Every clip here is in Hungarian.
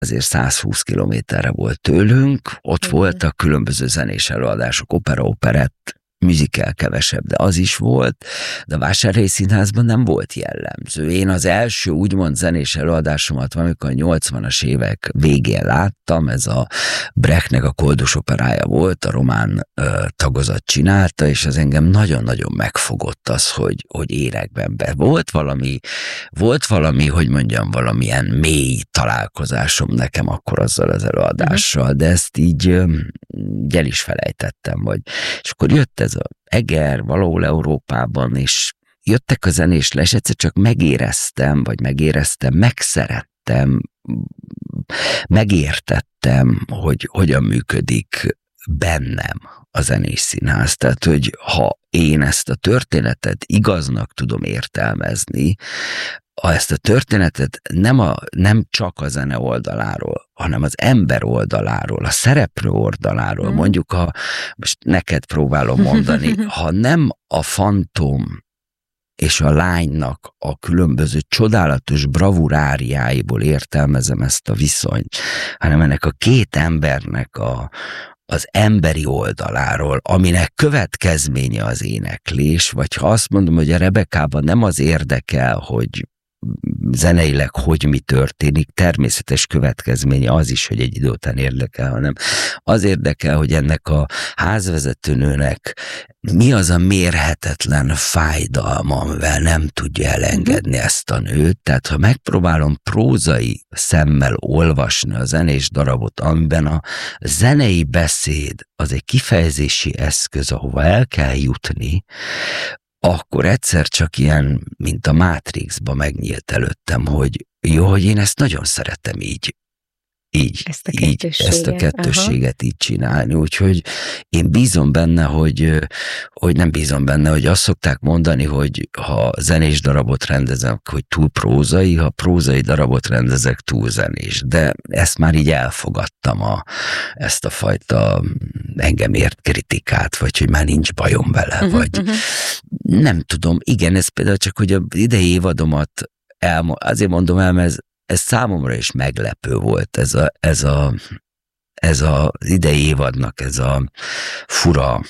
azért 120 kilométerre volt tőlünk, ott voltak különböző zenés előadások, opera, operett, musical kevesebb, de az is volt, de a Vásárhelyi Színházban nem volt jellemző. Én az első úgymond zenés előadásomat valamikor a 80-as évek végén láttam, ez a Brechtnek a Koldus operája volt, a román tagozat csinálta, és az engem nagyon-nagyon megfogott az, hogy érekben be volt valami, hogy mondjam, valamilyen mély találkozásom nekem akkor azzal az előadással, de ezt így el is felejtettem, és akkor jött ez a Eger valahol Európában, és jöttek a zenés le, és egyszer csak megszerettem, megértettem, hogy hogyan működik bennem a zenés színház. Tehát, hogy ha én ezt a történetet igaznak tudom értelmezni, ezt a történetet nem csak a zene oldaláról, hanem az ember oldaláról, a szereplő oldaláról, mondjuk, most neked próbálom mondani, ha nem a fantom és a lánynak a különböző csodálatos bravuráriáiból értelmezem ezt a viszonyt, hanem ennek a két embernek az emberi oldaláról, aminek következménye az éneklés, vagy ha azt mondom, hogy a Rebekában nem az érdekel, hogy zeneileg hogy mi történik, természetes következménye az is, hogy egy idő után érdekel, hanem az érdekel, hogy ennek a házvezetőnőnek mi az a mérhetetlen fájdalma, amivel nem tudja elengedni ezt a nőt. Tehát ha megpróbálom prózai szemmel olvasni a zenés darabot, amiben a zenei beszéd az egy kifejezési eszköz, ahova el kell jutni, akkor egyszer csak ilyen, mint a Matrixba megnyílt előttem, hogy jó, hogy én ezt nagyon szeretem így ezt a kettősséget így csinálni, úgyhogy én bízom benne, hogy nem bízom benne, hogy azt szokták mondani, hogy ha zenés darabot rendezek, hogy túl prózai, ha prózai darabot rendezek, túl zenés, de ezt már így elfogadtam, ezt a fajta engem ért kritikát, vagy hogy már nincs bajom vele, vagy nem tudom, igen, ez például csak, hogy az idei évadomat azért mondom el, mert ez számomra is meglepő volt, ez az idei évadnak ez a fura,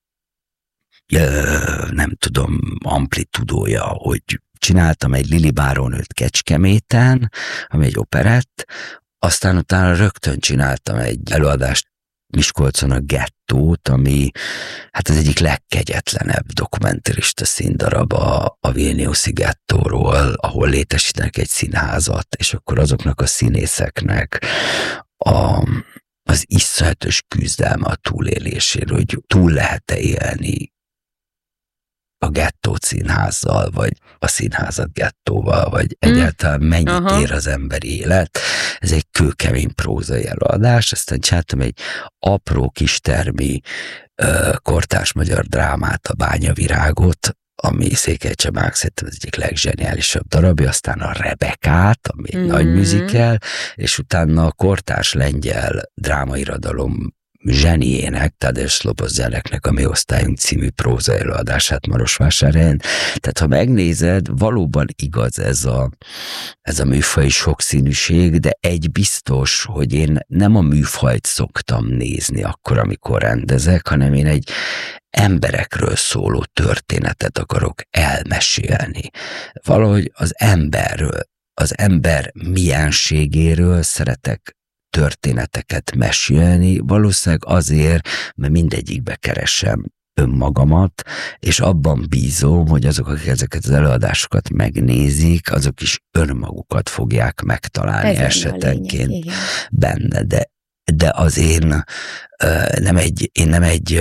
nem tudom, amplitudója, hogy csináltam egy Lili bárónőt Kecskeméten, ami egy operett, aztán utána rögtön csináltam egy előadást Miskolcon, a Gettót, ami hát az egyik legkegyetlenebb dokumentarista színdarab a Vilniuszi gettóról, ahol létesítenek egy színházat, és akkor azoknak a színészeknek az iszonyatos küzdelme a túléléséről, hogy túl lehet-e élni a Gettó színházzal, vagy a színházat gettóval, vagy egyáltalán mennyit ér az emberi élet. Ez egy kőkemény prózai előadás, aztán csináltam egy apró kistermi kortárs magyar drámát, a Bányavirágot, ami Székely Csabának szerintem az egyik legzseniálisabb darabja, aztán a Rebekát, ami egy nagy musical, és utána a kortárs lengyel drámairodalom zseniének, Tadeusz Slobozdeleknek a Mi osztályunk című próza előadását Marosvásárhelyen. Tehát ha megnézed, valóban igaz ez a műfaj sokszínűség, de egy biztos, hogy én nem a műfajt szoktam nézni akkor, amikor rendezek, hanem én egy emberekről szóló történetet akarok elmesélni. Valahogy az emberről, az ember mienségéről szeretek történeteket mesélni, valószínűleg azért, mert mindegyikbe keresem önmagamat, és abban bízom, hogy azok, akik ezeket az előadásokat megnézik, azok is önmagukat fogják megtalálni esetenként benne, de az én nem egy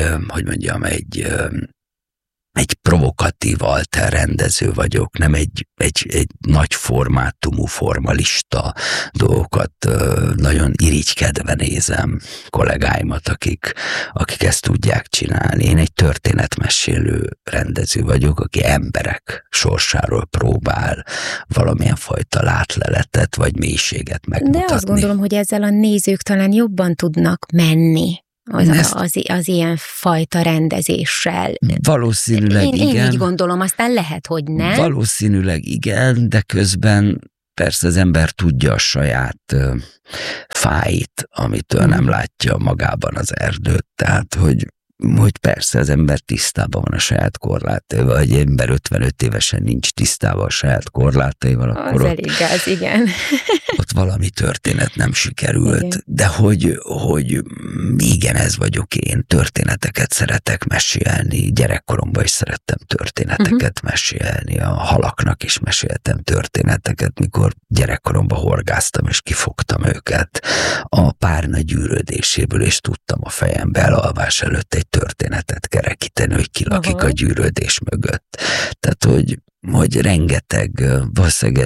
provokatív alter rendező vagyok, nem egy nagy formátumú formalista dolgokat, nagyon irigykedve nézem kollégáimat, akik ezt tudják csinálni. Én egy történetmesélő rendező vagyok, aki emberek sorsáról próbál valamilyen fajta látleletet vagy mélységet megmutatni. De azt gondolom, hogy ezzel a nézők talán jobban tudnak menni az ilyen fajta rendezéssel. Valószínűleg igen. Én így gondolom, aztán lehet, hogy nem. Valószínűleg igen, de közben persze az ember tudja a saját fáit, amitől nem látja magában az erdőt, tehát hogy persze az ember tisztában van a saját korlátaival, egy ember 55 évesen nincs tisztában a saját korlátaival, akkor az elég gáz, igen. Ott valami történet nem sikerült, igen. De hogy igen, ez vagyok én, történeteket szeretek mesélni, gyerekkoromban is szerettem történeteket mesélni, a halaknak is meséltem történeteket, mikor gyerekkoromban horgáztam és kifogtam őket. A párna gyűrődéséből is tudtam a fejembe elalvás előtt egy történetet kerekíteni, hogy ki lakik a gyűrődés mögött. Tehát, hogy rengeteg, valószínűleg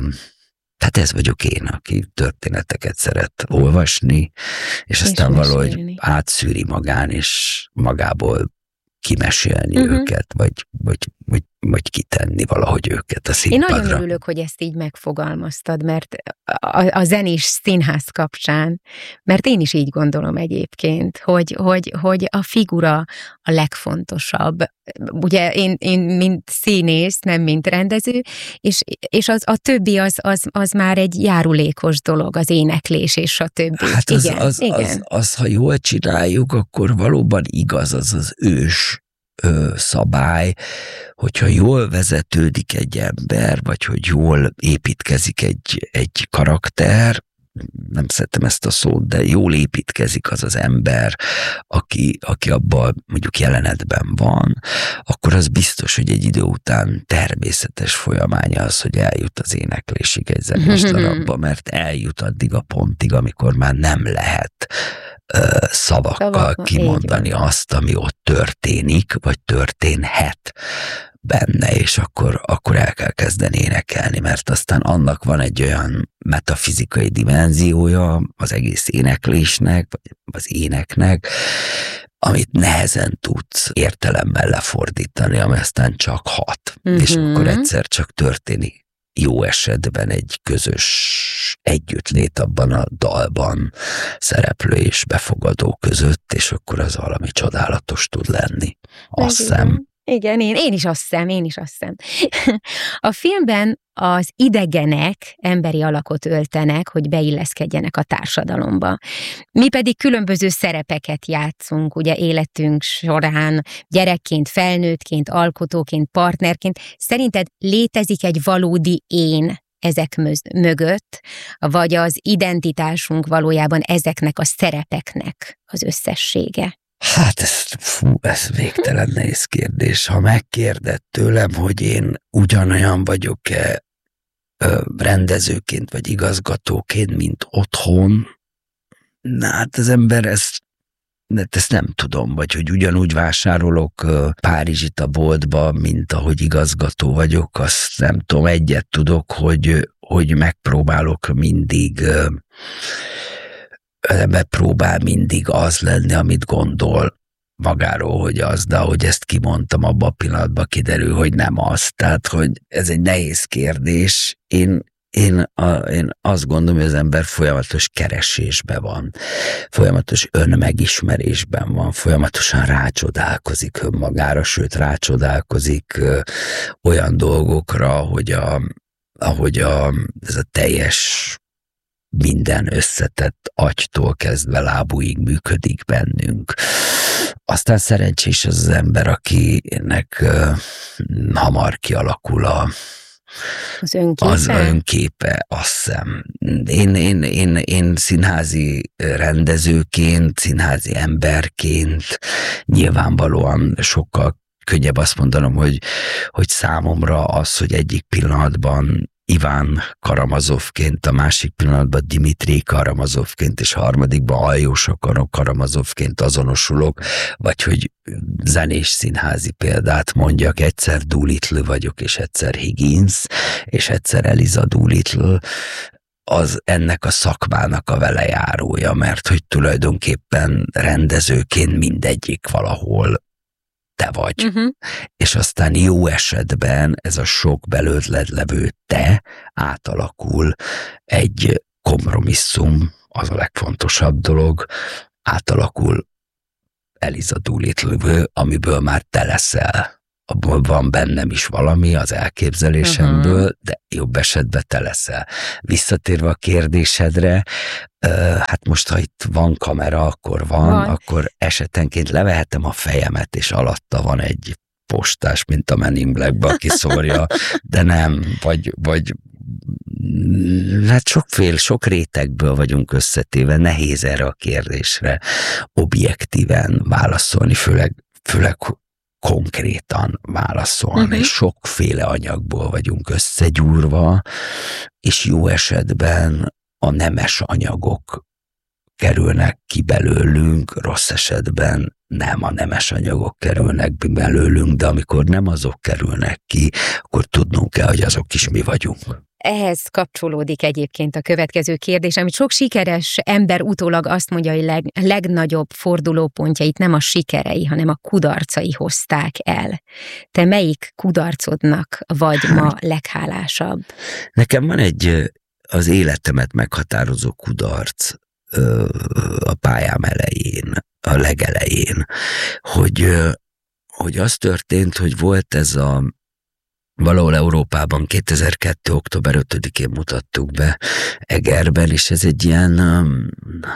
ez vagyok én, aki történeteket szeret olvasni, és aztán valahogy átszűri magán, és magából kimesélni őket, vagy kitenni valahogy őket a színpadra. Én nagyon örülök, hogy ezt így megfogalmaztad, mert a zenés színház kapcsán, mert én is így gondolom egyébként, hogy a figura a legfontosabb. Ugye én mint színész, nem mint rendező, és a többi az már egy járulékos dolog, az éneklés és a többi. Hát az, ha jól csináljuk, akkor valóban igaz az ős szabály, hogyha jól vezetődik egy ember, vagy hogy jól építkezik egy karakter, nem szeretem ezt a szót, de jól építkezik az ember, aki abban mondjuk jelenetben van, akkor az biztos, hogy egy idő után természetes folyamánya az, hogy eljut az éneklésig egy zenés darabba, mert eljut addig a pontig, amikor már nem lehet szavakkal kimondani azt, ami ott történik, vagy történhet benne, és akkor el kell kezdeni énekelni, mert aztán annak van egy olyan metafizikai dimenziója az egész éneklésnek, vagy az éneknek, amit nehezen tudsz értelemmel lefordítani, ami aztán csak hat. És akkor egyszer csak történik jó esetben egy közös együttlét abban a dalban szereplő és befogadó között, és akkor az valami csodálatos tud lenni. Azt hiszem. Igen, én is azt hiszem. A filmben az idegenek emberi alakot öltenek, hogy beilleszkedjenek a társadalomba. Mi pedig különböző szerepeket játszunk, ugye életünk során, gyerekként, felnőttként, alkotóként, partnerként. Szerinted létezik egy valódi én ezek mögött, vagy az identitásunk valójában ezeknek a szerepeknek az összessége? Hát ez végtelen nehéz kérdés. Ha megkérdett tőlem, hogy én ugyanolyan vagyok-e rendezőként vagy igazgatóként, mint otthon, hát az ember ezt nem tudom, vagy hogy ugyanúgy vásárolok Párizsit a boltba, mint ahogy igazgató vagyok, azt nem tudom, egyet tudok, hogy megpróbálok mindig az ember próbál mindig az lenni, amit gondol magáról, hogy az, de ahogy ezt kimondtam, abban a pillanatban kiderül, hogy nem az. Tehát, hogy ez egy nehéz kérdés. Én azt gondolom, hogy az ember folyamatos keresésben van, folyamatos önmegismerésben van, folyamatosan rácsodálkozik önmagára, sőt rácsodálkozik olyan dolgokra, ahogy ez a teljes minden összetett agytól kezdve lábúig működik bennünk. Aztán szerencsés az ember, akinek hamar kialakul az önképe, azt hiszem. Én színházi rendezőként, színházi emberként nyilvánvalóan sokkal könnyebb azt mondanom, hogy számomra az, hogy egyik pillanatban Iván Karamazovként, a másik pillanatban Dimitri Karamazovként, és a harmadikban Aljósa Karamazovként azonosulok, vagy hogy zenés színházi példát mondjak, egyszer Doolittle vagyok, és egyszer Higgins, és egyszer Eliza Doolittle, az ennek a szakmának a velejárója, mert hogy tulajdonképpen rendezőként mindegyik valahol te vagy. És aztán jó esetben ez a sok belőled levő te átalakul egy kompromisszum, az a legfontosabb dolog, átalakul Eliza Doolittle-ből, amiből már te leszel abból van bennem is valami az elképzelésemből, de jobb esetben te leszel. Visszatérve a kérdésedre, hát most, ha itt van kamera, akkor van, akkor esetenként levehetem a fejemet, és alatta van egy postás, mint a Men in Blackbe, aki szórja, de nem, vagy hát sok rétegből vagyunk összetéve, nehéz erre a kérdésre objektíven válaszolni, főleg konkrétan válaszolni. És sokféle anyagból vagyunk összegyúrva, és jó esetben a nemes anyagok kerülnek ki belőlünk, rossz esetben nem a nemes anyagok kerülnek ki belőlünk, de amikor nem azok kerülnek ki, akkor tudnunk kell, hogy azok is mi vagyunk. Ehhez kapcsolódik egyébként a következő kérdés, amit sok sikeres ember utólag azt mondja, hogy legnagyobb fordulópontjait nem a sikerei, hanem a kudarcai hozták el. Te melyik kudarcodnak vagy ma leghálásabb? Nekem van az életemet meghatározó kudarc a pályám elején, a legelején, hogy az történt, hogy volt ez valahol Európában 2002. október 5-én mutattuk be Egerben, és ez egy ilyen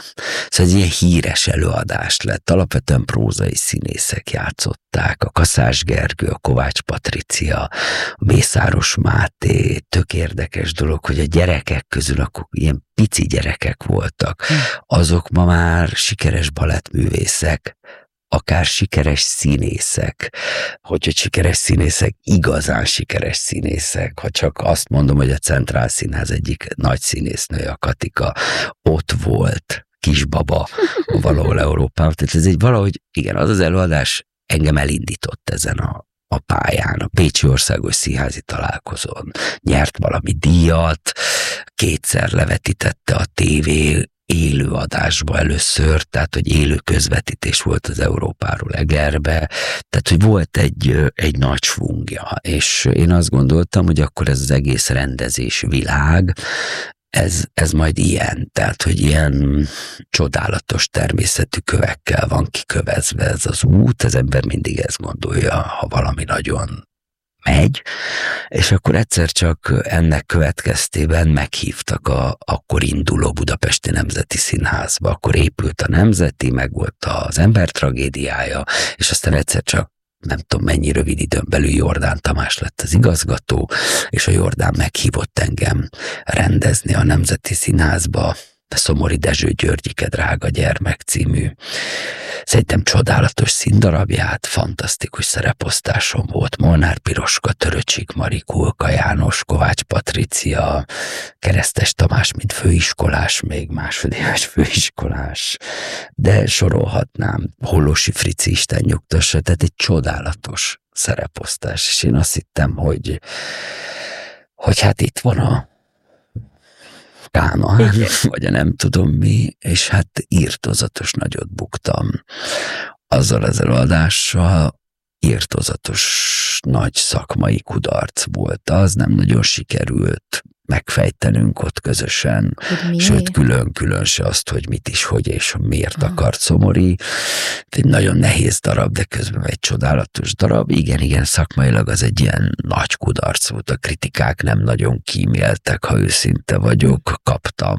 híres előadás lett. Alapvetően prózai színészek játszották, a Kaszás Gergő, a Kovács Patricia, a Mészáros Máté. Tök érdekes dolog, hogy a gyerekek közül, akkor ilyen pici gyerekek voltak, azok ma már sikeres balettművészek, akár sikeres színészek, hogy sikeres színészek, igazán sikeres színészek, ha csak azt mondom, hogy a Centrál Színház egyik nagy színésznője, a Katika, ott volt, kisbaba valahol Európában. Tehát ez valahogy, igen, az előadás engem elindított ezen a pályán, a Pécsi Országos Színházi Találkozón. Nyert valami díjat, 2-szer levetítette a tévé, élő adásba először, tehát hogy élő közvetítés volt az Európáról Egerbe, tehát hogy volt egy nagy svungja, és én azt gondoltam, hogy akkor ez az egész rendezés világ, ez majd ilyen, tehát hogy ilyen csodálatos természetű kövekkel van kikövezve ez az út, az ember mindig ezt gondolja, ha valami nagyon megy, és akkor egyszer csak ennek következtében meghívtak akkor induló Budapesti Nemzeti Színházba, akkor épült a Nemzeti, meg volt az Ember tragédiája, és aztán egyszer csak nem tudom mennyi rövid időn belül Jordán Tamás lett az igazgató, és a Jordán meghívott engem rendezni a Nemzeti Színházba, a Szomori Dezső Györgyike drága gyermek című, szerintem csodálatos színdarabját, fantasztikus szereposztásom volt, Molnár Piroska, Töröcsik Mari, Kulka János, Kovács Patricia, Keresztes Tamás, mint főiskolás, még másodéves főiskolás, de sorolhatnám, Hollósi Frici, Isten nyugtassa, tehát egy csodálatos szereposztás, és én azt hittem, hogy hát itt van a Kánaán, vagy nem tudom mi, és hát írtózatos nagyot buktam. Azzal az előadással írtózatos nagy szakmai kudarc volt az, nem nagyon sikerült megfejtenünk ott közösen, sőt külön-külön se azt, hogy mit is, hogy és miért akart Szomori. Egy nagyon nehéz darab, de közben egy csodálatos darab. Igen, szakmailag az egy ilyen nagy kudarc volt, a kritikák nem nagyon kíméltek, ha őszinte vagyok, kaptam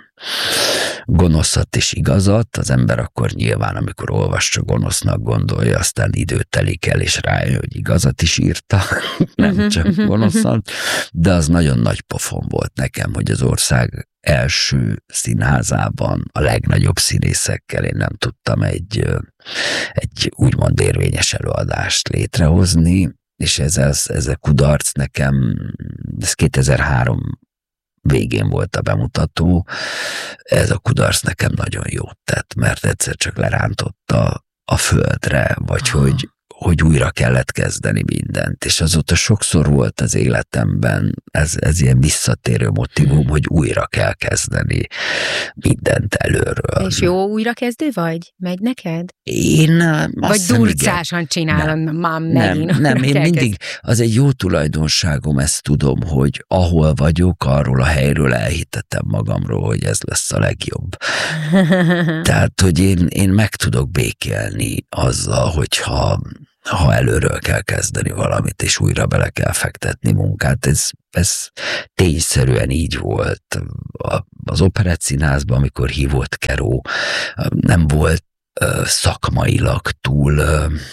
gonoszat és igazat, az ember akkor nyilván, amikor olvassa, gonosznak gondolja, aztán idő telik el, és rájön, hogy igazat is írta, nem csak gonoszat, de az nagyon nagy pofon volt nekem, hogy az ország első színházában a legnagyobb színészekkel én nem tudtam egy úgymond érvényes előadást létrehozni, és ez a kudarc nekem, ez 2003 végén volt a bemutató, ez a kudarc nekem nagyon jót tett, mert egyszer csak lerántotta a földre, vagy hogy újra kellett kezdeni mindent, és azóta sokszor volt az életemben ez ilyen visszatérő motivum, hogy újra kell kezdeni mindent előről. És jó újrakezdő vagy? Megy neked? Én vagy durcásan csinálom, megint. Nem, én mindig, az egy jó tulajdonságom, ezt tudom, hogy ahol vagyok, arról a helyről elhitetem magamról, hogy ez lesz a legjobb. Tehát, hogy én meg tudok békélni azzal, hogyha ha előről kell kezdeni valamit, és újra bele kell fektetni munkát. Ez tényszerűen így volt. Az Operettszínházban, amikor hívott Keró, nem volt szakmailag túl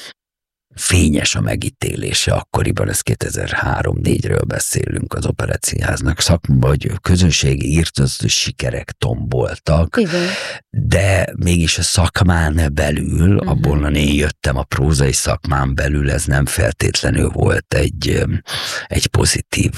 fényes a megítélése akkoriban, ez 2003-4-ről beszélünk az Operettszínháznak szakmában, hogy közönségi írtozó sikerek tomboltak, igen, de mégis a szakmán belül, abból én jöttem a prózai szakmán belül, ez nem feltétlenül volt egy pozitív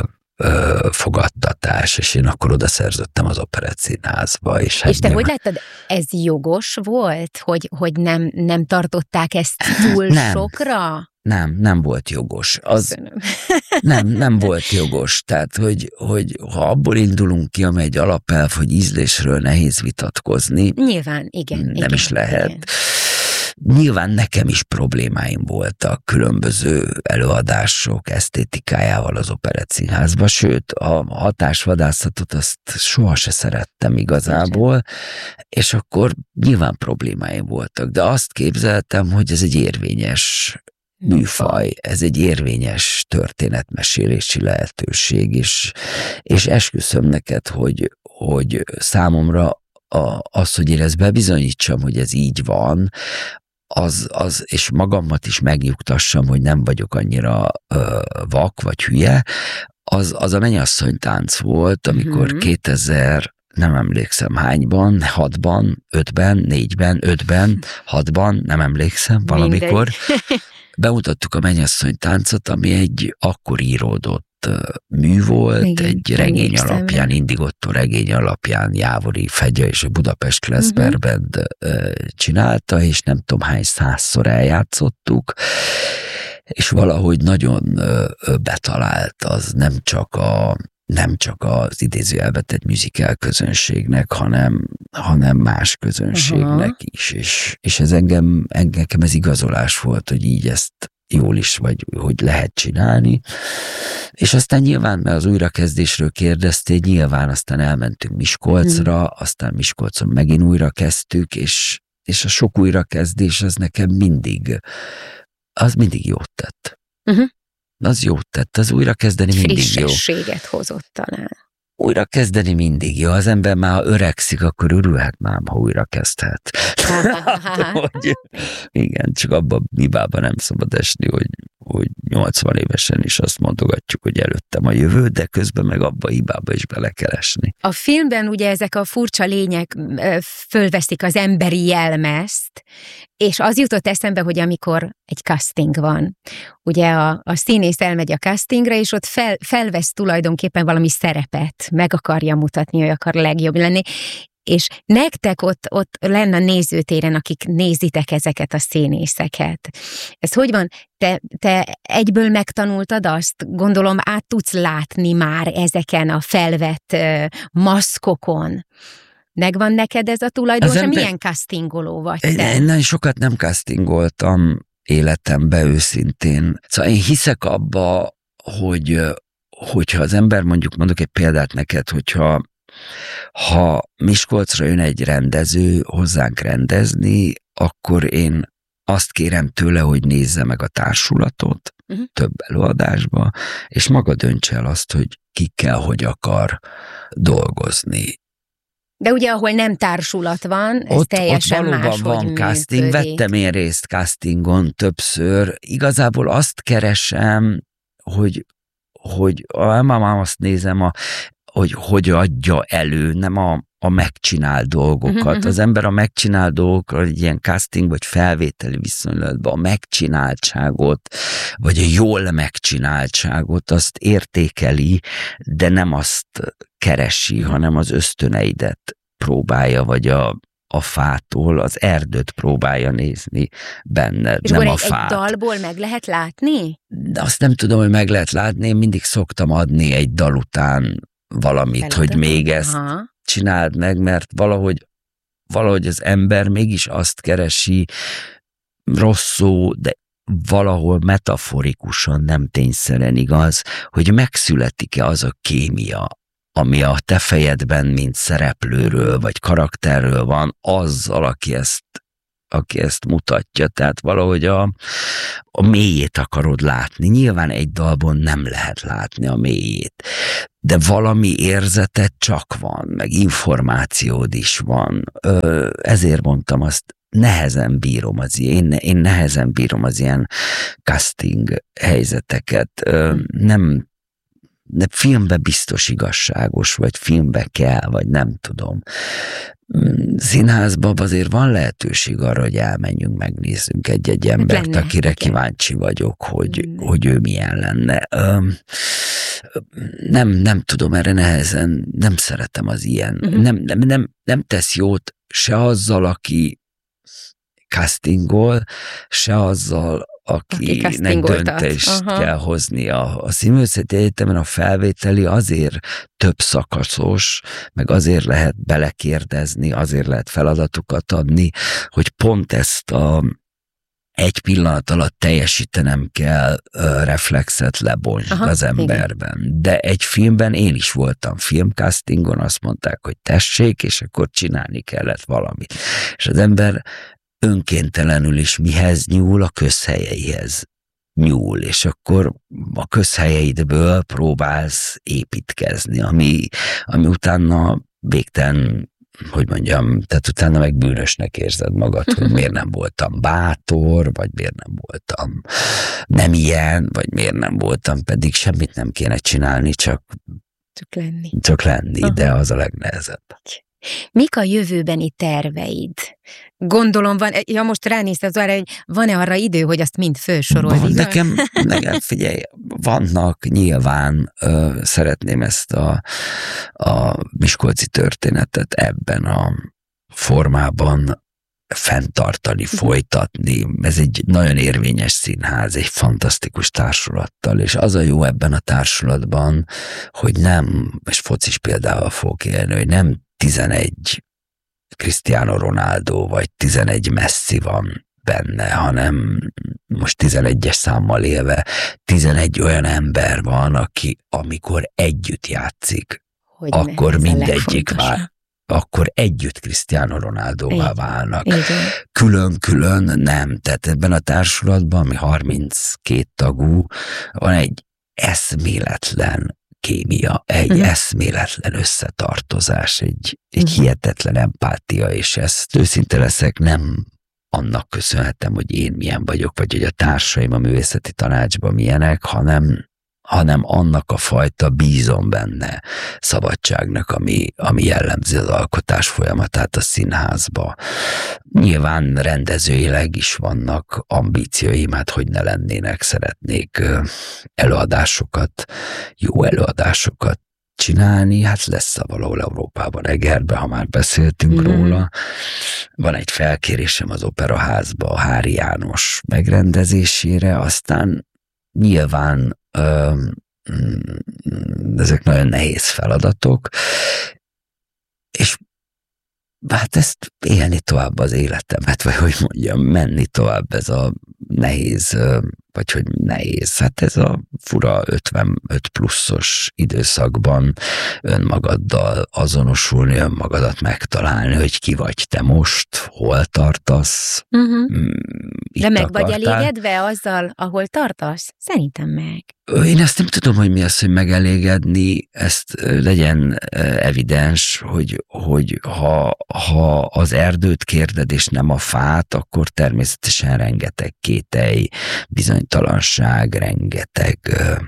fogadtatás, és én akkor oda szerződtem az Operettszínházba. És te hogy láttad, ez jogos volt, hogy nem tartották ezt túl sokra? Nem volt jogos. Nem volt jogos. Tehát, hogy ha abból indulunk ki, amely egy alapelv, hogy ízlésről nehéz vitatkozni. Nyilván, igen. Nem is lehet. Igen. Nyilván nekem is problémáim voltak különböző előadások esztétikájával az Operettszínházban, sőt, a hatásvadászatot azt soha se szerettem igazából, és akkor nyilván problémáim voltak, de azt képzeltem, hogy ez egy érvényes műfaj, ez egy érvényes történetmesélési lehetőség, és esküszöm neked, hogy számomra az, hogy én ezt bebizonyítsam, hogy ez így van, és magammat is megnyugtassam, hogy nem vagyok annyira vak vagy hülye, az a Mennyasszony tánc volt, amikor 2000, nem emlékszem hányban, 6-ban, 5-ben, 4-ben, 5-ben, 6-ban, nem emlékszem, valamikor bemutattuk a Mennyasszony táncot, ami egy akkor íródott mű volt, igen, egy regény alapján, Indigotto regény alapján Jávori Fegya és a Budapest Classber Band csinálta, és nem tudom hány 100-szor eljátszottuk, és valahogy nagyon betalált az nem csak az idézőjelbe tett musical közönségnek, hanem más közönségnek is, és ez engem ez igazolás volt, hogy így ezt jól is, vagy hogy lehet csinálni. És aztán nyilván, mert az újrakezdésről kérdeztél, nyilván aztán elmentünk Miskolcra, aztán Miskolcon megint újra kezdtük, és a sok újrakezdés az nekem mindig jót tett. Az jót tett, az újrakezdeni mindig jó. Frissességet hozott talán. Újra kezdeni mindig jó. Az ember már öregszik, akkor örülhet már, ha újra kezdhet. Igen, csak abban hibában nem szabad esni, hogy 80 évesen is azt mondogatjuk, hogy előttem a jövő, de közben meg abba a hibába is bele kell esni. A filmben ugye ezek a furcsa lények fölveszik az emberi jelmezt, és az jutott eszembe, hogy amikor egy casting van, ugye a színész elmegy a castingra, és ott felvesz tulajdonképpen valami szerepet, meg akarja mutatni, hogy akar legjobb lenni, és nektek ott lenne a nézőtéren, akik nézitek ezeket a színészeket. Ez hogy van? Te egyből megtanultad azt? Gondolom át tudsz látni már ezeken a felvett maszkokon. Megvan neked ez a tulajdonság? Milyen castingoló vagy te? Én nagyon sokat nem castingoltam életemben őszintén. Szóval én hiszek abba, hogyha az ember, mondok egy példát neked, ha Miskolcra jön egy rendező hozzánk rendezni, akkor én azt kérem tőle, hogy nézze meg a társulatot több előadásba, és maga döntse el azt, hogy kikkel hogy akar dolgozni. De ugye, ahol nem társulat van, ez teljesen más, hogy valóban van casting, vettem én részt castingon többször. Igazából azt keresem, hogy nem azt nézem, hogy adja elő, nem a megcsinált dolgokat. Az ember a megcsinált dolgokat, egy ilyen casting vagy felvételi viszonylatban a megcsináltságot, vagy a jól megcsináltságot, azt értékeli, de nem azt keresi, hanem az ösztöneidet próbálja, vagy a fától az erdőt próbálja nézni benned, és nem a fát. És egy dalból meg lehet látni? De azt nem tudom, hogy meg lehet látni, én mindig szoktam adni egy dal után valamit, hogy még ezt csináld meg, mert valahogy az ember mégis azt keresi, rossz szó, de valahol metaforikusan, nem tényszerűen igaz, hogy megszületik-e az a kémia, ami a te fejedben, mint szereplőről, vagy karakterről van, azzal, aki ezt aki ezt mutatja, tehát valahogy a mélyét akarod látni. Nyilván egy dalban nem lehet látni a mélyét, de valami érzeted csak van, meg információd is van. Ezért mondtam azt, nehezen bírom én nehezen bírom az ilyen casting helyzeteket. Nem, de filmbe biztos igazságos, vagy filmbe kell, vagy nem tudom. Színházban azért van lehetőség arra, hogy elmenjünk, megnézzünk egy embert, lenne, akire kíváncsi vagyok, hogy ő milyen lenne. Nem tudom, erre nehezen, nem szeretem az ilyen. Nem tesz jót se azzal, aki castingol, se azzal, akinek döntést kell hozni. A Színművészeti Egyetemen a felvételi azért több szakaszos, meg azért lehet belekérdezni, azért lehet feladatokat adni, hogy pont ezt egy pillanat alatt teljesítenem kell, reflexet lebontsd az emberben. Igen. De egy filmben én is voltam filmcastingon, azt mondták, hogy tessék, és akkor csinálni kellett valamit. És az ember önkéntelenül is mihez nyúl, a közhelyeihez nyúl, és akkor a közhelyeidből próbálsz építkezni, ami utána végtelen, hogy mondjam, tehát utána meg bűnösnek érzed magad, hogy miért nem voltam bátor, vagy miért nem voltam nem ilyen, vagy miért nem voltam, pedig semmit nem kéne csinálni, csak lenni, de az a legnehezebb. Mik a jövőbeni terveid? Gondolom most ránéztem arra, hogy van-e arra idő, hogy azt mind felsorold? Nekem figyelj, vannak nyilván, szeretném ezt a miskolci történetet ebben a formában fenntartani, folytatni. Ez egy nagyon érvényes színház, egy fantasztikus társulattal, és az a jó ebben a társulatban, hogy nem, és focis példával fogok élni, hogy nem 11 Cristiano Ronaldo, vagy 11 Messi van benne, hanem most 11-es számmal élve 11 olyan ember van, aki amikor együtt játszik, hogy akkor mindegyik akkor együtt Cristiano Ronaldóvá válnak. Külön-külön nem. Tehát ebben a társulatban, ami 32 tagú, van egy eszméletlen kémia, egy eszméletlen összetartozás, egy hihetetlen empátia, és ezt őszinte leszek, nem annak köszönhetem, hogy én milyen vagyok, vagy hogy a társaim a művészeti tanácsban milyenek, hanem annak a fajta bízom benne szabadságnak, ami jellemzi az alkotás folyamatát a színházba. Nyilván rendezőileg is vannak ambícióim, hát hogy ne lennének, szeretnék előadásokat, jó előadásokat csinálni, hát lesz valahol Európában, Egerbe, ha már beszéltünk róla. Van egy felkérésem az Operaházba a Hári János megrendezésére, aztán nyilván ezek nagyon nehéz feladatok, és hát ezt élni tovább az életemet, vagy hogy mondjam, menni tovább ez a nehéz, vagy hogy nehéz, hát ez a fura 55 pluszos időszakban önmagaddal azonosulni, önmagadat megtalálni, hogy ki vagy te most, hol tartasz. De meg vagy elégedve azzal, ahol tartasz? Szerintem meg. Én ezt nem tudom, hogy mi az, hogy megelégedni, ezt legyen evidens, hogy ha az erdőt kérded, és nem a fát, akkor természetesen rengeteg kételj, bizonytalanság, rengeteg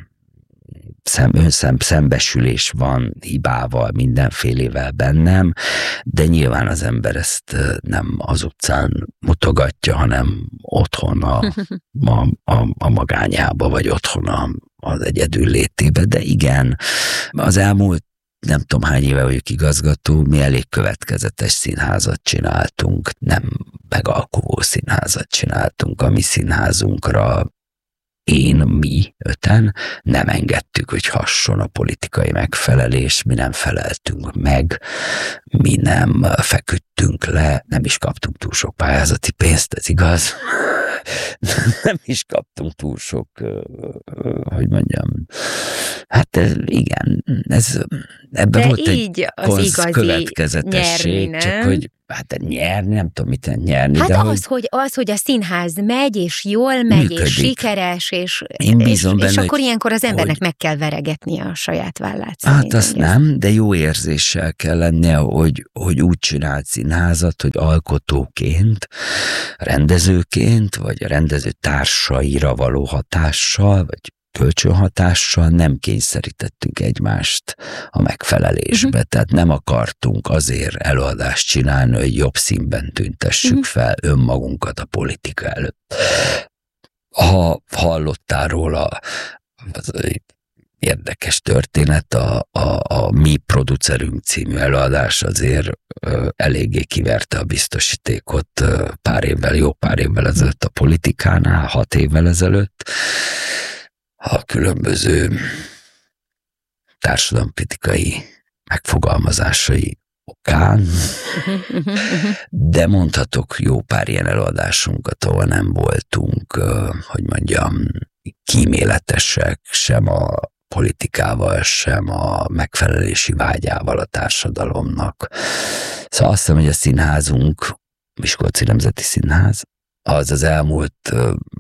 szembesülés van hibával, mindenfélével bennem, de nyilván az ember ezt nem az utcán mutogatja, hanem otthon a magányába, vagy otthon az egyedül létébe, de igen, az elmúlt nem tudom hány éve vagyok igazgató, mi elég következetes színházat csináltunk, nem megalkovó színházat csináltunk, a mi színházunkra mi öten nem engedtük, hogy hasson a politikai megfelelés, mi nem feleltünk meg, mi nem feküdtünk le, nem is kaptunk túl sok pályázati pénzt, ez igaz. Nem is kaptunk túl sok, hogy mondjam, hát igen, ebben volt egy következetesség, csak hogy Hát nyerni, nem tudom mit nyerni. Hát de az, hogy a színház megy, és jól megy, működik. És sikeres, és akkor ilyenkor az embernek meg kell veregetnie a saját vállát. Hát azt nem, de jó érzéssel kell lennie, hogy úgy csinál színházat, hogy alkotóként, rendezőként, vagy a rendező társaira való hatással, vagy kölcsönhatással nem kényszerítettünk egymást a megfelelésbe. Tehát nem akartunk azért előadást csinálni, hogy jobb színben tüntessük fel önmagunkat a politika előtt. Ha hallottál róla, az érdekes történet, a Mi Producerünk című előadás azért eléggé kiverte a biztosítékot jó pár évvel ezelőtt a Politikánál, 6 évvel ezelőtt, a különböző társadalomkritikai megfogalmazásai okán, de mondhatok jó pár ilyen előadásunkat, ahol nem voltunk, hogy mondjam, kíméletesek sem a politikával, sem a megfelelési vágyával a társadalomnak. Szóval azt hiszem, hogy a színházunk, Miskolci Nemzeti Színház, az elmúlt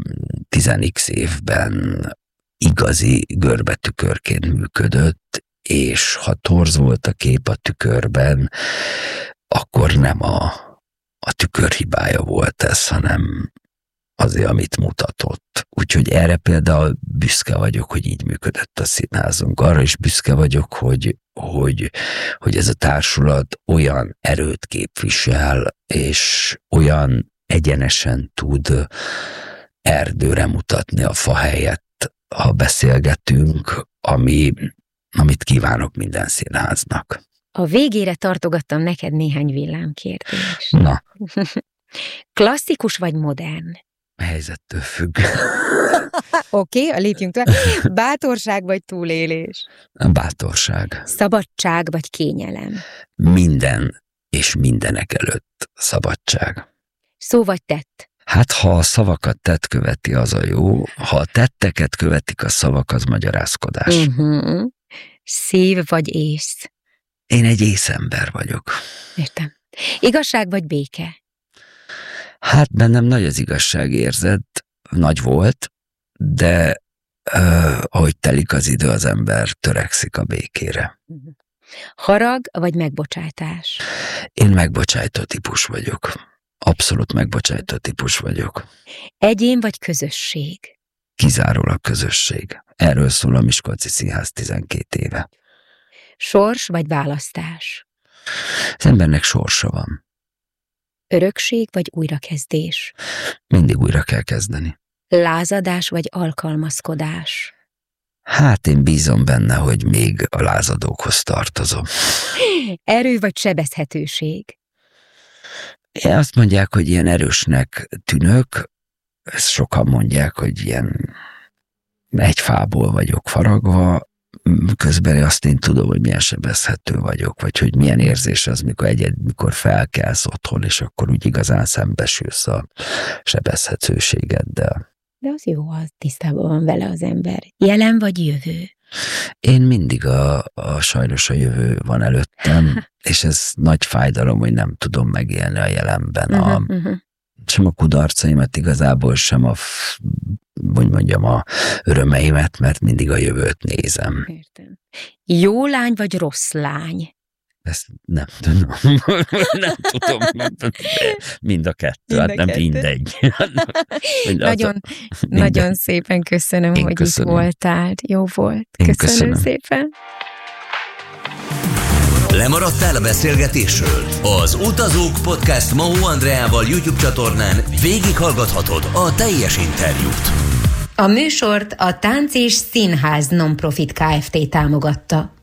10x évben igazi görbetükörként működött, és ha torz volt a kép a tükörben, akkor nem a tükör hibája volt ez, hanem azért, amit mutatott. Úgyhogy erre például büszke vagyok, hogy így működött a színházunk. Arra is büszke vagyok, hogy ez a társulat olyan erőt képvisel, és olyan egyenesen tud erdőre mutatni a fa helyett, ha beszélgetünk, amit kívánok minden színháznak. A végére tartogattam neked néhány villámkérdést. Na. Klasszikus vagy modern? Helyzettől függ. Oké, lépjünk tovább. Bátorság vagy túlélés? Bátorság. Szabadság vagy kényelem? Minden és mindenek előtt szabadság. Szó vagy tett? Hát, ha a szavakat tett követi, az a jó. Ha a tetteket követik a szavak, az magyarázkodás. Szív vagy ész? Én egy észember vagyok. Értem. Igazság vagy béke? Hát bennem nagy az igazságérzet, nagy volt, de ahogy telik az idő, az ember törekszik a békére. Harag vagy megbocsátás? Én megbocsájtó típus vagyok. Abszolút megbocsájtó típus vagyok. Egyén vagy közösség? Kizárólag közösség. Erről szól a Miskolci Színház 12 éve. Sors vagy választás? Az embernek sorsa van. Örökség vagy újrakezdés? Mindig újra kell kezdeni. Lázadás vagy alkalmazkodás? Hát én bízom benne, hogy még a lázadókhoz tartozom. Erő vagy sebezhetőség? Azt mondják, hogy ilyen erősnek tűnök, ezt sokan mondják, hogy ilyen egy fából vagyok faragva, közben azt én tudom, hogy milyen sebezhető vagyok, vagy hogy milyen érzés az, mikor felkelsz otthon, és akkor úgy igazán szembesülsz a sebezhetőségeddel. De az jó, az tisztában van vele az ember. Jelen vagy jövő? Én mindig sajnos a jövő van előttem, és ez nagy fájdalom, hogy nem tudom megélni a jelenben sem a kudarcaimat igazából, sem a örömeimet, mert mindig a jövőt nézem. Értem. Jó lány vagy rossz lány? Ezt nem tudom. Nem tudom. Mind a kettő, hát nem mindegy. Nagyon szépen köszönöm, hogy köszönöm. Itt voltál. Jó volt. Köszönöm szépen. Lemaradtál a beszélgetésről? Az Utazók Podcast Mahó Andreával YouTube csatornán végighallgathatod a teljes interjút. A műsort a Tánc és Színház Nonprofit Kft. Támogatta.